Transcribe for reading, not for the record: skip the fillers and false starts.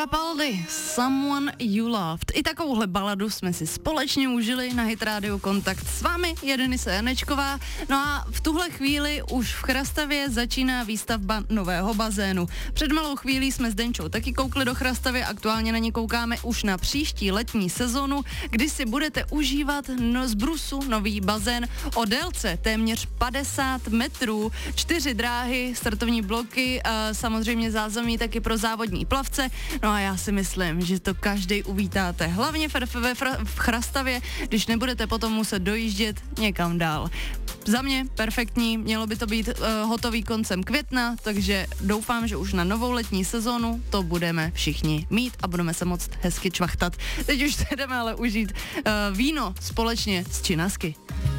Capaldi, Someone You Loved. I takovouhle baladu jsme si společně užili na Hit Radio Kontakt. S vámi je Denisa Janečková. No a v tuhle chvíli už v Chrastavě začíná výstavba nového bazénu. Před malou chvílí jsme s Denčou taky koukli do Chrastavy, aktuálně na ní koukáme už na příští letní sezonu, kdy si budete užívat z brusu nový bazén o délce téměř 50 metrů, 4 dráhy, startovní bloky, samozřejmě zázemí taky pro závodní plavce. No a já si myslím, že to každej uvítáte, hlavně v Chrastavě, když nebudete potom muset dojíždět někam dál. Za mě perfektní, mělo by to být hotový koncem května, takže doufám, že už na novou letní sezonu to budeme všichni mít a budeme se moct hezky čvachtat. Teď už se jdeme ale užít víno společně s Činasky.